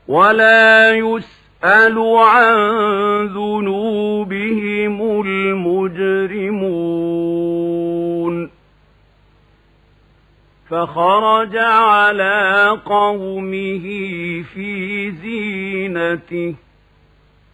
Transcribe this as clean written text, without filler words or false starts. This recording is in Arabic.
ولا يسأل عن ذنوبهم المجرمون. فخرج على قومه في زينته